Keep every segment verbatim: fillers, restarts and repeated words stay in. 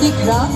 die Kraft,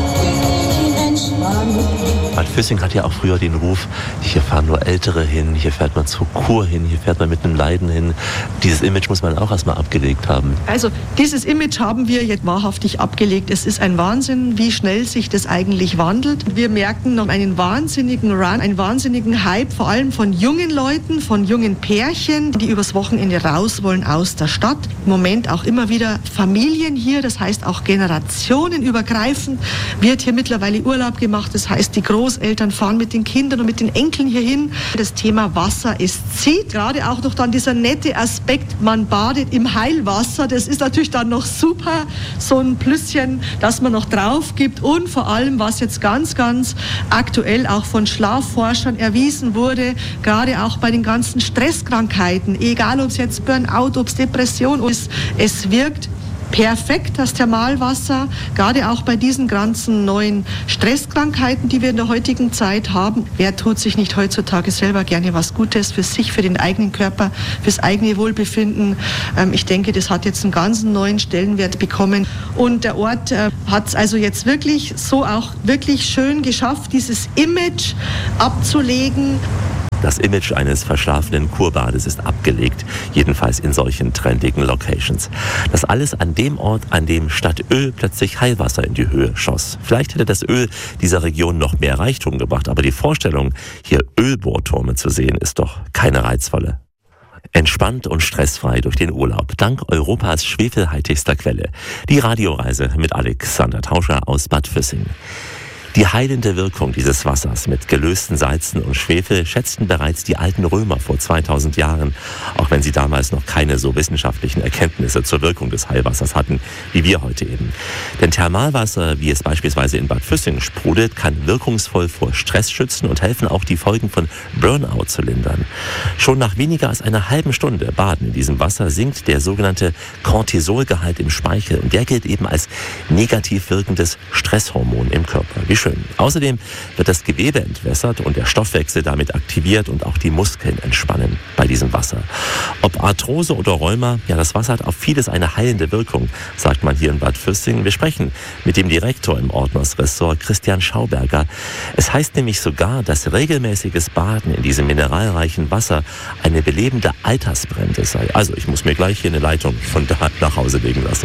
die Entspannung. Bad Füssing hat ja auch früher den Ruf, hier fahren nur Ältere hin, hier fährt man zur Kur hin, hier fährt man mit einem Leiden hin. Dieses Image muss man auch erstmal abgelegt haben. Also dieses Image haben wir jetzt wahrhaftig abgelegt. Es ist ein Wahnsinn, wie schnell sich das eigentlich wandelt. Wir merken noch einen wahnsinnigen Run, einen wahnsinnigen Hype, vor allem von jungen Leuten, von jungen Pärchen, die übers Wochenende raus wollen aus der Stadt. Im Moment auch immer wieder Familien hier, das heißt auch generationenübergreifend wird hier mittlerweile Urlaub gemacht. Das heißt, die Großeltern fahren mit den Kindern und mit den Enkeln hierhin. Das Thema Wasser ist zieht. Gerade auch noch dann dieser nette Aspekt, man badet im Heilwasser. Das ist natürlich dann noch super, so ein Plüsschen, das man noch drauf gibt. Und vor allem, was jetzt ganz, ganz aktuell auch von Schlafforschern erwiesen wurde, gerade auch bei den ganzen Stresskrankheiten, egal ob es jetzt Burnout, ob es Depression ist, es wirkt perfekt, das Thermalwasser, gerade auch bei diesen ganzen neuen Stresskrankheiten, die wir in der heutigen Zeit haben. Wer tut sich nicht heutzutage selber gerne was Gutes für sich, für den eigenen Körper, fürs eigene Wohlbefinden? Ähm, ich denke, das hat jetzt einen ganz neuen Stellenwert bekommen. Und der Ort äh, hat es also jetzt wirklich so auch wirklich schön geschafft, dieses Image abzulegen. Das Image eines verschlafenen Kurbades ist abgelegt, jedenfalls in solchen trendigen Locations. Das alles an dem Ort, an dem statt Öl plötzlich Heilwasser in die Höhe schoss. Vielleicht hätte das Öl dieser Region noch mehr Reichtum gebracht, aber die Vorstellung, hier Ölbohrturme zu sehen, ist doch keine reizvolle. Entspannt und stressfrei durch den Urlaub, dank Europas schwefelhaltigster Quelle. Die Radioreise mit Alexander Tauscher aus Bad Füssing. Die heilende Wirkung dieses Wassers mit gelösten Salzen und Schwefel schätzten bereits die alten Römer vor zweitausend Jahren, auch wenn sie damals noch keine so wissenschaftlichen Erkenntnisse zur Wirkung des Heilwassers hatten, wie wir heute eben. Denn Thermalwasser, wie es beispielsweise in Bad Füssing sprudelt, kann wirkungsvoll vor Stress schützen und helfen auch die Folgen von Burnout zu lindern. Schon nach weniger als einer halben Stunde Baden in diesem Wasser sinkt der sogenannte Cortisolgehalt im Speichel und der gilt eben als negativ wirkendes Stresshormon im Körper. Wie schön. Außerdem wird das Gewebe entwässert und der Stoffwechsel damit aktiviert und auch die Muskeln entspannen bei diesem Wasser. Ob Arthrose oder Rheuma, ja, das Wasser hat auf vieles eine heilende Wirkung, sagt man hier in Bad Füssing. Wir sprechen mit dem Direktor im Ordnersressort, Christian Schauberger. Es heißt nämlich sogar, dass regelmäßiges Baden in diesem mineralreichen Wasser eine belebende Altersbremse sei. Also ich muss mir gleich hier eine Leitung von da nach Hause legen lassen.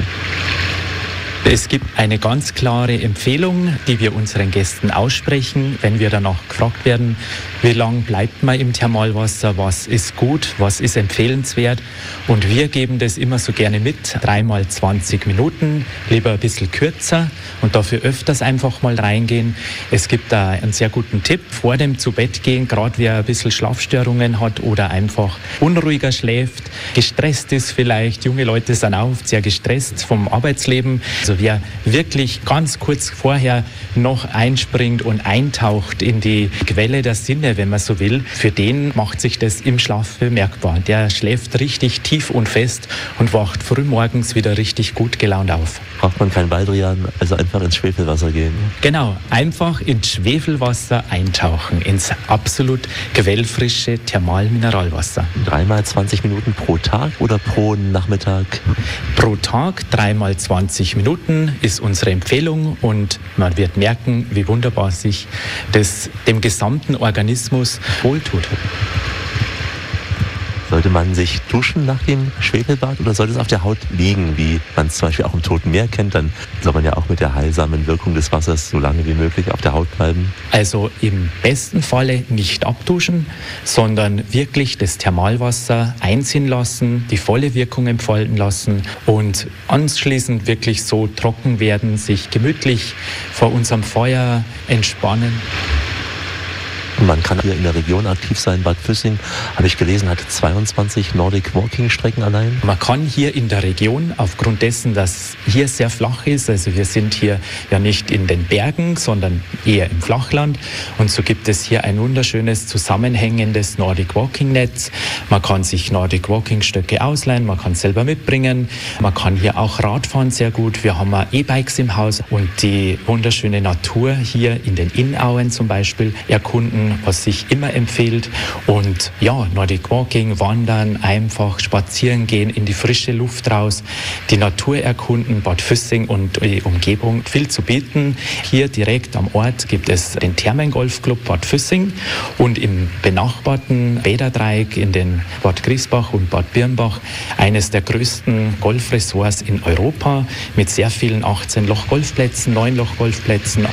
Es gibt eine ganz klare Empfehlung, die wir unseren Gästen aussprechen, wenn wir danach gefragt werden, wie lange bleibt man im Thermalwasser, was ist gut, was ist empfehlenswert. Und wir geben das immer so gerne mit, dreimal zwanzig Minuten, lieber ein bisschen kürzer und dafür öfters einfach mal reingehen. Es gibt da einen sehr guten Tipp, vor dem Zubettgehen, gerade wer ein bisschen Schlafstörungen hat oder einfach unruhiger schläft, gestresst ist vielleicht, junge Leute sind auch oft sehr gestresst vom Arbeitsleben. Also wer wirklich ganz kurz vorher noch einspringt und eintaucht in die Quelle der Sinne, wenn man so will, für den macht sich das im Schlaf bemerkbar. Der schläft richtig tief und fest und wacht frühmorgens wieder richtig gut gelaunt auf. Braucht man kein Baldrian, also einfach ins Schwefelwasser gehen? Genau, einfach ins Schwefelwasser eintauchen, ins absolut quellfrische Thermalmineralwasser. Dreimal zwanzig Minuten pro Tag oder pro Nachmittag? Pro Tag dreimal zwanzig Minuten ist unsere Empfehlung und man wird merken, wie wunderbar sich das dem gesamten Organismus wohltut. Sollte man sich duschen nach dem Schwefelbad oder sollte es auf der Haut liegen, wie man es zum Beispiel auch im Toten Meer kennt? Dann soll man ja auch mit der heilsamen Wirkung des Wassers so lange wie möglich auf der Haut bleiben. Also im besten Falle nicht abduschen, sondern wirklich das Thermalwasser einziehen lassen, die volle Wirkung entfalten lassen und anschließend wirklich so trocken werden, sich gemütlich vor unserem Feuer entspannen. Man kann hier in der Region aktiv sein. Bad Füssing, habe ich gelesen, hat zweiundzwanzig Nordic Walking Strecken allein. Man kann hier in der Region, aufgrund dessen, dass hier sehr flach ist, also wir sind hier ja nicht in den Bergen, sondern eher im Flachland. Und so gibt es hier ein wunderschönes, zusammenhängendes Nordic Walking Netz. Man kann sich Nordic Walking Stöcke ausleihen, man kann es selber mitbringen. Man kann hier auch Radfahren sehr gut. Wir haben auch E-Bikes im Haus und die wunderschöne Natur hier in den Innauen zum Beispiel erkunden. was sich immer empfiehlt. Und ja, Nordic Walking, Wandern, einfach spazieren gehen, in die frische Luft raus, die Natur erkunden, Bad Füssing und die Umgebung. Viel zu bieten. Hier direkt am Ort gibt es den Thermengolfclub Bad Füssing und im benachbarten Bäderdreieck in den Bad Griesbach und Bad Birnbach eines der größten Golfresorts in Europa mit sehr vielen achtzehn Loch-Golfplätzen, neun Loch-Golfplätzen.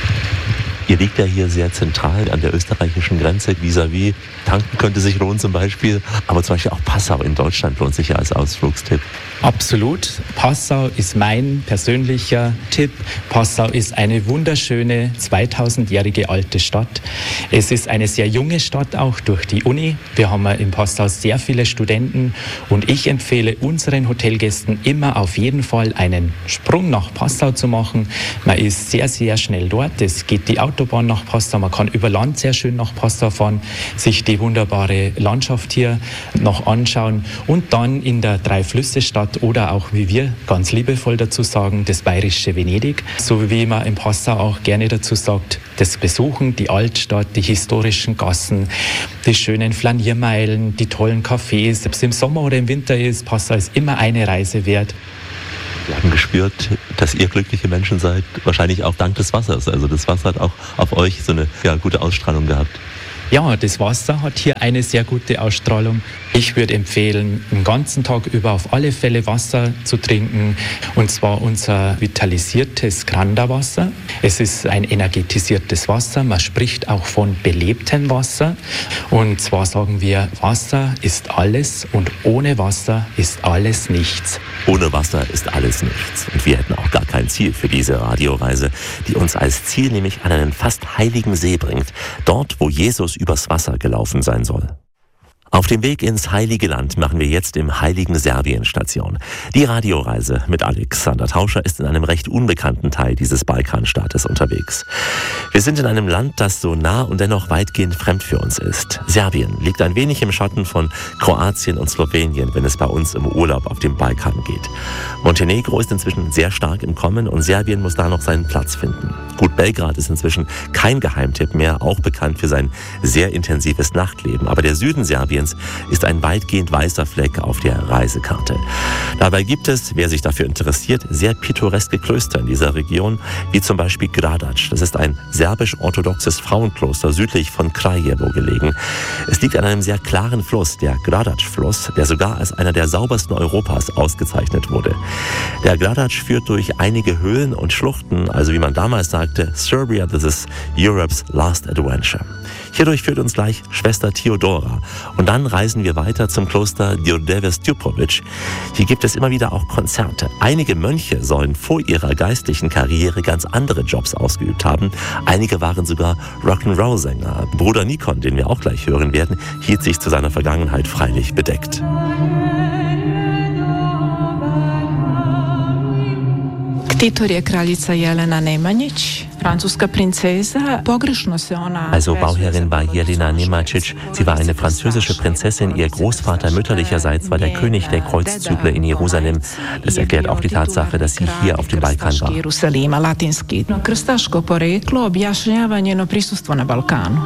Ihr liegt ja hier sehr zentral an der österreichischen Grenze, vis-à-vis. Tanken könnte sich lohnen zum Beispiel, aber zum Beispiel auch Passau in Deutschland lohnt sich ja als Ausflugstipp. Absolut. Passau ist mein persönlicher Tipp. Passau ist eine wunderschöne, zweitausendjährige alte Stadt. Es ist eine sehr junge Stadt auch durch die Uni. Wir haben in Passau sehr viele Studenten und ich empfehle unseren Hotelgästen immer auf jeden Fall einen Sprung nach Passau zu machen. Man ist sehr, sehr schnell dort. Es geht die Autobahn nach Passau. Man kann über Land sehr schön nach Passau fahren, sich die wunderbare Landschaft hier noch anschauen und dann in der Drei-Flüsse-Stadt oder auch, wie wir ganz liebevoll dazu sagen, das bayerische Venedig, so wie man in Passau auch gerne dazu sagt, das Besuchen, die Altstadt, die historischen Gassen, die schönen Flaniermeilen, die tollen Cafés. Ob es im Sommer oder im Winter ist, Passau ist immer eine Reise wert. Wir haben gespürt, dass ihr glückliche Menschen seid, wahrscheinlich auch dank des Wassers. Also das Wasser hat auch auf euch so eine ja, gute Ausstrahlung gehabt. Ja, das Wasser hat hier eine sehr gute Ausstrahlung. Ich würde empfehlen, den ganzen Tag über auf alle Fälle Wasser zu trinken. Und zwar unser vitalisiertes Granderwasser. Es ist ein energetisiertes Wasser. Man spricht auch von belebtem Wasser. Und zwar sagen wir, Wasser ist alles und ohne Wasser ist alles nichts. Ohne Wasser ist alles nichts. Und wir hätten auch gar kein Ziel für diese Radioreise, die uns als Ziel nämlich an einen fast heiligen See bringt. Dort, wo Jesus übers Wasser gelaufen sein soll. Auf dem Weg ins Heilige Land machen wir jetzt im heiligen Serbien Station. Die Radioreise mit Alexander Tauscher ist in einem recht unbekannten Teil dieses Balkanstaates unterwegs. Wir sind in einem Land, das so nah und dennoch weitgehend fremd für uns ist. Serbien liegt ein wenig im Schatten von Kroatien und Slowenien, wenn es bei uns im Urlaub auf dem Balkan geht. Montenegro ist inzwischen sehr stark im Kommen und Serbien muss da noch seinen Platz finden. Gut, Belgrad ist inzwischen kein Geheimtipp mehr, auch bekannt für sein sehr intensives Nachtleben. Aber der Süden Serbiens ist ein weitgehend weißer Fleck auf der Reisekarte. Dabei gibt es, wer sich dafür interessiert, sehr pittoreske Klöster in dieser Region, wie zum Beispiel Gradac. Das ist ein serbisch-orthodoxes Frauenkloster südlich von Kraljevo gelegen. Es liegt an einem sehr klaren Fluss, der Gradac-Fluss, der sogar als einer der saubersten Europas ausgezeichnet wurde. Der Gradac führt durch einige Höhlen und Schluchten, also wie man damals sagte, Serbia, this is Europe's last adventure. Hierdurch führt uns gleich Schwester Theodora. Und dann reisen wir weiter zum Kloster Đurđeva Stuporović. Hier gibt es immer wieder auch Konzerte. Einige Mönche sollen vor ihrer geistlichen Karriere ganz andere Jobs ausgeübt haben. Einige waren sogar Rock'n'Roll-Sänger. Bruder Nikon, den wir auch gleich hören werden, hielt sich zu seiner Vergangenheit freilich bedeckt. Ktitor je kraljica Jelena Nemanjić, francuska Prinzessin. Pogrešno se ona. Also Bauherrin war Jelena Nemanjić. Sie war eine französische Prinzessin. Ihr Großvater mütterlicherseits war der König der Kreuzzügler in Jerusalem. Das erklärt auch die Tatsache, dass sie hier auf dem Balkan war. Jerusalima, latinski. Krstaško poreklo objašnjava njeno prisustvo na Balkanu.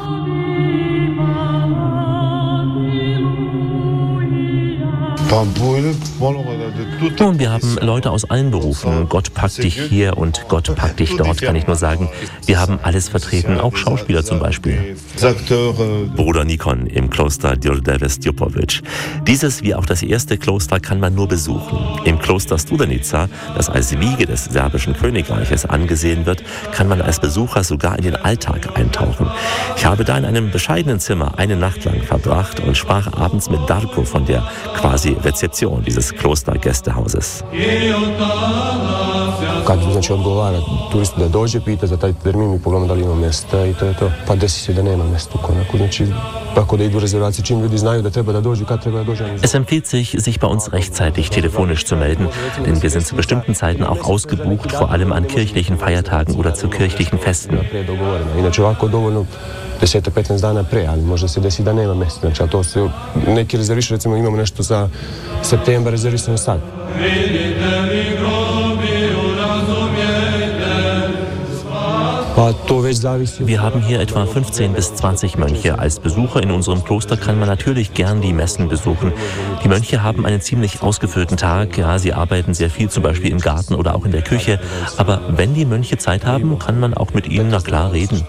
Nun, wir haben Leute aus allen Berufen. Gott packt dich hier und Gott packt dich dort, kann ich nur sagen. Wir haben alles vertreten, auch Schauspieler zum Beispiel. Bruder Nikon im Kloster Đurđeva Stuporović. Dieses, wie auch das erste Kloster, kann man nur besuchen. Im Kloster Studenica, das als Wiege des serbischen Königreiches angesehen wird, kann man als Besucher sogar in den Alltag eintauchen. Ich habe da in einem bescheidenen Zimmer eine Nacht lang verbracht und sprach abends mit Darko von der quasi Rezeption dieses Klostergästehauses. Kad znači odgovara turistu da dođe, pita za taj termin, mi pogledamo da li ima mjesta i to je to. Pa desi se da nema mjesta u konaku. Znači, tako da idu rezervacije, čim ljudi znaju da treba da dođu, kad treba da dođu. Es empfiehlt sich, sich bei uns rechtzeitig telefonisch zu melden, denn wir sind zu bestimmten Zeiten auch ausgebucht, vor allem an kirchlichen Feiertagen oder zu kirchlichen Festen. Inače ovako dovoljno deset do petnaest dana pre, ali možda se desi da nema mjesta. Znači, ali to se neki rezervišu, recimo imamo nešto za septembar rezervisano sad. Wir haben hier etwa fünfzehn bis zwanzig Mönche. Als Besucher in unserem Kloster kann man natürlich gern die Messen besuchen. Die Mönche haben einen ziemlich ausgefüllten Tag. Ja, sie arbeiten sehr viel, zum Beispiel im Garten oder auch in der Küche. Aber wenn die Mönche Zeit haben, kann man auch mit ihnen, na klar, reden.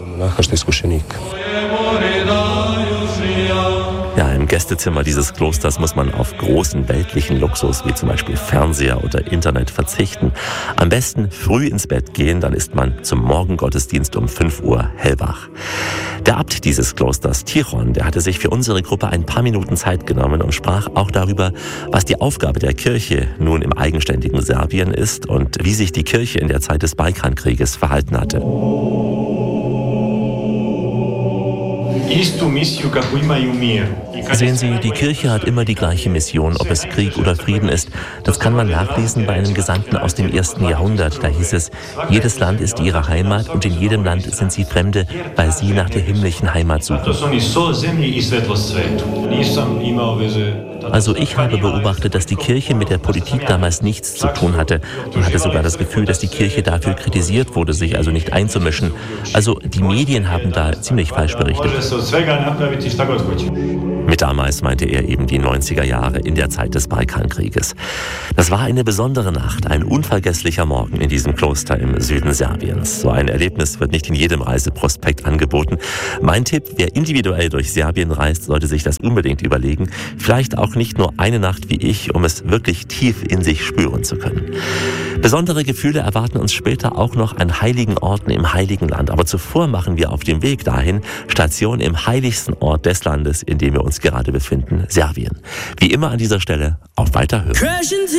Ja, im Gästezimmer dieses Klosters muss man auf großen weltlichen Luxus wie zum Beispiel Fernseher oder Internet verzichten. Am besten früh ins Bett gehen, dann ist man zum Morgengottesdienst um fünf Uhr hellwach. Der Abt dieses Klosters, Tichon, der hatte sich für unsere Gruppe ein paar Minuten Zeit genommen und sprach auch darüber, was die Aufgabe der Kirche nun im eigenständigen Serbien ist und wie sich die Kirche in der Zeit des Balkankrieges verhalten hatte. Sehen Sie, die Kirche hat immer die gleiche Mission, ob es Krieg oder Frieden ist. Das kann man nachlesen bei einem Gesandten aus dem ersten Jahrhundert. Da hieß es, jedes Land ist ihre Heimat und in jedem Land sind sie Fremde, weil sie nach der himmlischen Heimat suchen. Also ich habe beobachtet, dass die Kirche mit der Politik damals nichts zu tun hatte. Man hatte sogar das Gefühl, dass die Kirche dafür kritisiert wurde, sich also nicht einzumischen. Also die Medien haben da ziemlich falsch berichtet. Mit damals meinte er eben die neunziger Jahre in der Zeit des Balkankrieges. Das war eine besondere Nacht, ein unvergesslicher Morgen in diesem Kloster im Süden Serbiens. So ein Erlebnis wird nicht in jedem Reiseprospekt angeboten. Mein Tipp, wer individuell durch Serbien reist, sollte sich das unbedingt überlegen. Vielleicht auch nicht nur eine Nacht wie ich, um es wirklich tief in sich spüren zu können. Besondere Gefühle erwarten uns später auch noch an heiligen Orten im Heiligen Land. Aber zuvor machen wir auf dem Weg dahin Station im heiligsten Ort des Landes, in dem wir uns gerade befinden, Serbien. Wie immer an dieser Stelle auf Weiterhören.